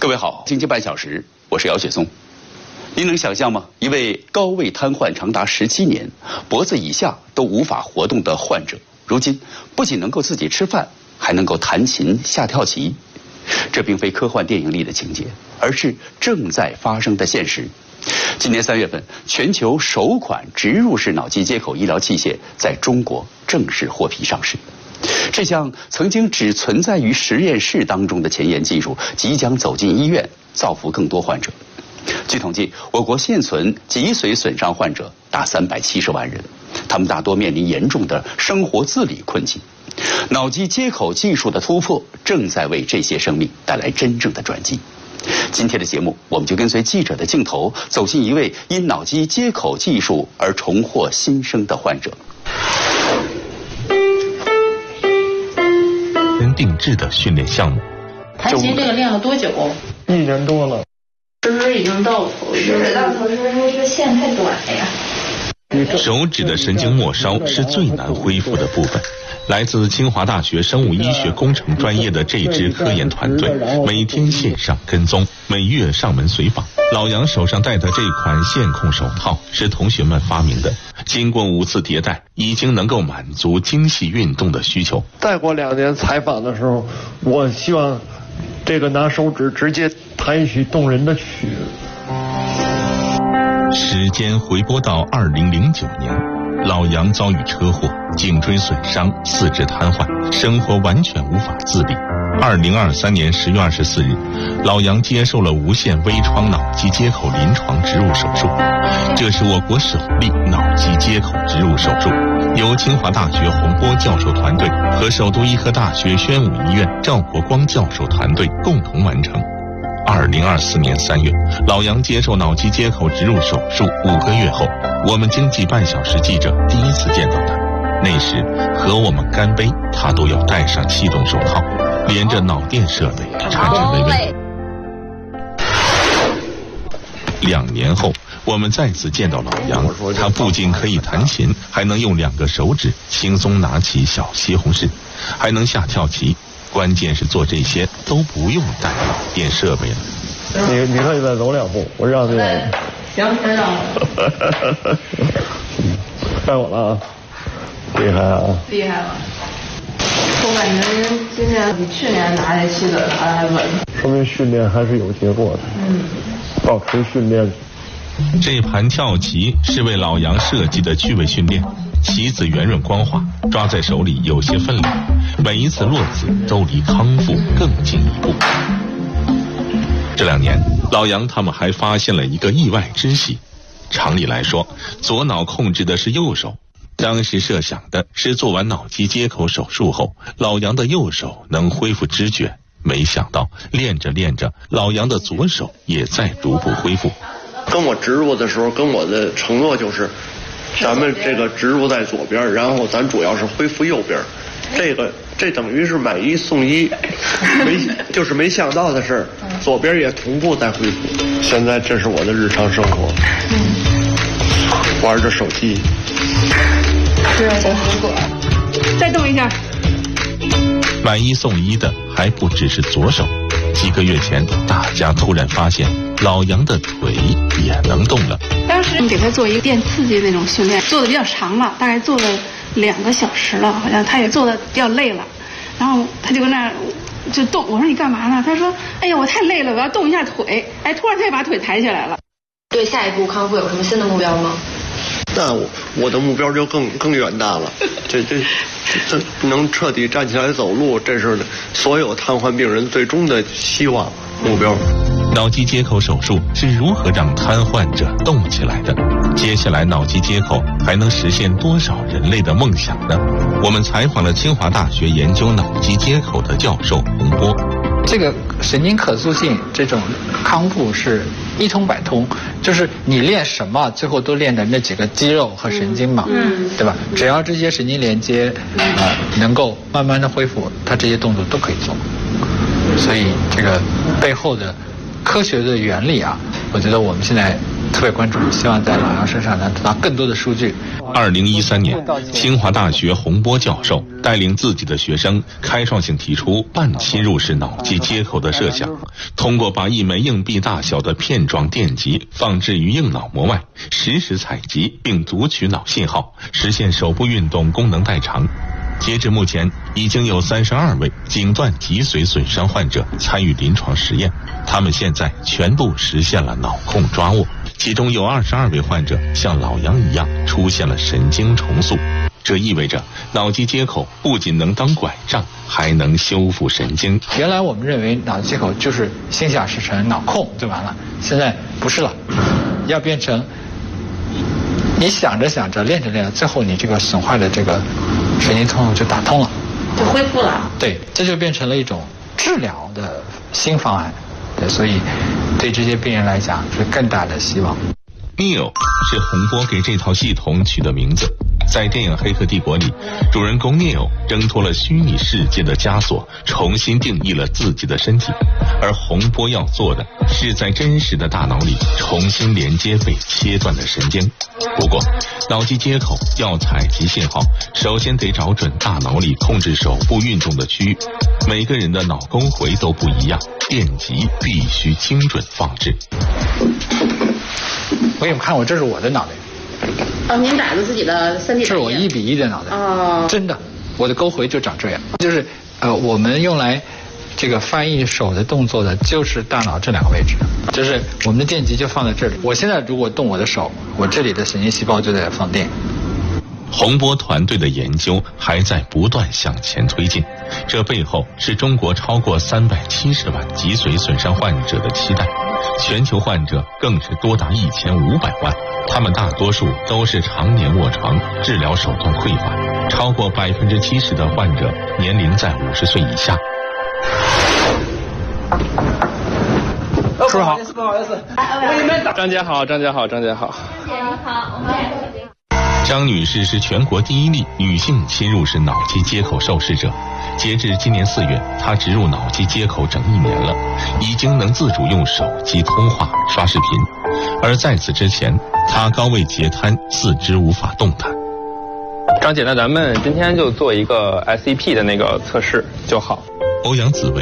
各位好，经济半小时，我是姚雪松。您能想象吗？一位高位瘫痪长达17年、脖子以下都无法活动的患者，如今不仅能够自己吃饭，还能够弹琴、下跳棋。这并非科幻电影里的情节，而是正在发生的现实。今年3月份，全球首款植入式脑机接口医疗器械在中国正式获批上市。这项曾经只存在于实验室当中的前沿技术，即将走进医院，造福更多患者。据统计，我国现存脊髓损伤患者达370万人，他们大多面临严重的生活自理困境。脑机接口技术的突破，正在为这些生命带来真正的转机。今天的节目，我们就跟随记者的镜头，走进一位因脑机接口技术而重获新生的患者。 定制的训练项目。 弹琴这个练了多久 ？1年多了。 是不是已经到头？ 是不是到头？是不是线太短了呀？ 手指的神经末梢是最难恢复的部分。来自清华大学生物医学工程专业的这支科研团队，每天线上跟踪，每月上门随访。老杨手上戴的这款线控手套是同学们发明的，经过5次迭代，已经能够满足精细运动的需求。 再过2年采访的时候，我希望这个拿手指直接弹一曲动人的曲。 时间回拨到2009年，老杨遭遇车祸，颈椎损伤，四肢瘫痪，生活完全无法自理。2023年10月24日，老杨接受了无线微创脑机接口临床植入手术。这是我国首例脑机接口植入手术，由清华大学洪波教授团队和首都医科大学宣武医院赵国光教授团队共同完成。2024年3月，老杨接受脑机接口植入手术5个月后，我们经济半小时记者第一次见到他。那时和我们干杯，他都要戴上气动手套，连着脑电设备颤颤巍巍。2年后，我们再次见到老杨，他不仅可以弹琴，还能用2个手指轻松拿起小西红柿，还能下跳棋。关键是做这些都不用带脑电设备了。 你可以再走2步，我让你。 行，知道了。 该我了啊！厉害啊！ 厉害了。我感觉今年比去年拿这期的还稳。 说明训练还是有结果的。保持训练。 这盘跳棋是为老杨设计的趣味训练，棋子圆润光滑，抓在手里有些分量，每一次落子都离康复更进一步。这2年，老杨他们还发现了一个意外之喜。常理来说，左脑控制的是右手，当时设想的是做完脑机接口手术后，老杨的右手能恢复知觉，没想到练着练着，老杨的左手也在逐步恢复。 跟我植入的时候，跟我的承诺就是，咱们这个植入在左边，然后咱主要是恢复右边。这等于是买1送1，没想到的是，左边也同步在恢复。现在这是我的日常生活，玩着手机。 吃小水果。 再动一下。 买1送1的还不只是左手。几个月前，大家突然发现老杨的腿也能动了。 当时给他做一个电刺激那种训练，做的比较长了，大概做了2个小时了，好像他也做的比较累了。然后他就跟那儿就动，我说你干嘛呢？他说：“哎呀，我太累了，我要动一下腿。”哎，突然他也把腿抬起来了。 对下一步康复有什么新的目标吗？ 那我的目标就更远大了。这能彻底站起来走路，这是所有瘫痪病人最终的希望目标。 脑机接口手术是如何让瘫痪者动起来的？接下来脑机接口还能实现多少人类的梦想呢？我们采访了清华大学研究脑机接口的教授洪波。 这个神经可塑性这种康复是一通百通，就是你练什么，最后都练的那几个肌肉和神经嘛，对吧？只要这些神经连接能够慢慢的恢复，它这些动作都可以做。所以这个背后的科学的原理啊，我觉得我们现在特别关注，希望在老杨身上能得到更多的数据。 2013年，清华大学洪波教授带领自己的学生开创性提出半侵入式脑机接口的设想，通过把一枚硬币大小的片状电极放置于硬脑膜外，实时采集并读取脑信号，实现手部运动功能代偿。截至目前，已经有32位颈段脊髓损伤患者参与临床实验，他们现在全部实现了脑控抓握，其中有22位患者像老杨一样出现了神经重塑。这意味着脑机接口不仅能当拐杖，还能修复神经。 原来我们认为脑机接口就是心想事成，脑控就完了，现在不是了，要变成你想着想着，练着练着，最后你这个损坏的这个神经通路就打通了， 就恢复了。 对，这就变成了一种治疗的新方案。对，所以对这些病人来讲是更大的希望。 Neo 是洪波给这套系统取的名字。在电影《黑客帝国》里，主人公 Neo 挣脱了虚拟世界的枷锁，重新定义了自己的身体，而洪波要做的是在真实的大脑里重新连接被切断的神经。不过，脑机接口要采集信号，首先得找准大脑里控制手部运动的区域。每个人的脑沟回都不一样，电极必须精准放置。 我给你们看，这是我的脑袋。 哦，您打的自己的3D 这是我1:1的脑袋。 哦， 真的，我的沟回就长这样。就是我们用来这个翻译手的动作的，就是大脑这2个位置，就是我们的电极就放在这里。我现在如果动我的手，我这里的神经细胞就在放电。 洪波团队的研究还在不断向前推进，这背后是中国超过370万脊髓损伤患者的期待，全球患者更是多达1500万，他们大多数都是常年卧床，治疗手段匮乏，超过70%的患者年龄在50岁以下。 叔叔好， 不好意思，张姐好，张姐好，张姐好。 姐你好，我们俩这边。 张女士是全国第1例女性侵入式脑机接口受试者，截至今年4月，她植入脑机接口整1年了，已经能自主用手机通话、刷视频。而在此之前，她高位截瘫，四肢无法动弹。 张姐，那咱们今天就做一个 SEP 的那个测试就好。 欧阳子维